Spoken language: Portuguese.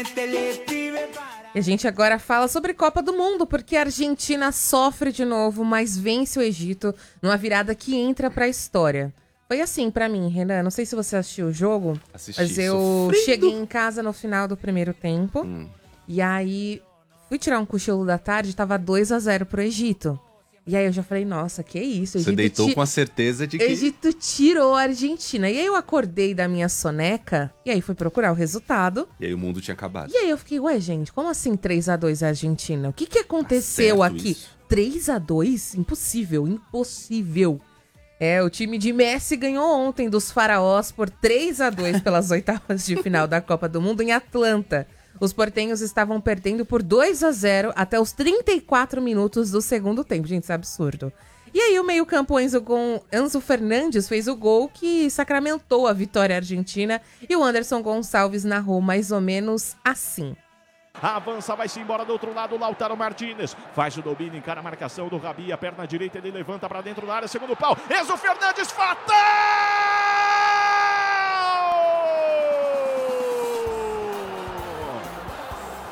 E a gente agora fala sobre Copa do Mundo, porque a Argentina sofre de novo, mas vence o Egito numa virada que entra pra história. Foi assim pra mim, Renan. Não sei se você assistiu o jogo, mas eu cheguei em casa no final do primeiro tempo. E aí fui tirar um cochilo da tarde, tava 2-0 pro Egito. E aí eu já falei, nossa, que isso? Você deitou com a certeza de que... Egito tirou a Argentina. E aí eu acordei da minha soneca, e aí fui procurar o resultado. E aí o mundo tinha acabado. E aí eu fiquei, ué, gente, como assim 3-2 a Argentina? O que aconteceu aqui? 3-2? Impossível, impossível. O time de Messi ganhou ontem dos faraós por 3-2 pelas oitavas de final da Copa do Mundo em Atlanta. Os portenhos estavam perdendo por 2-0 até os 34 minutos do segundo tempo. Gente, isso é absurdo. E aí o meio-campo Enzo Fernandes fez o gol que sacramentou a vitória argentina. E o Anderson Gonçalves narrou mais ou menos assim. Avança, vai-se embora do outro lado, Lautaro Martínez faz o domínio, encara a marcação do Rabi, a perna direita, ele levanta para dentro da área, segundo pau, Enzo Fernandes, fatal!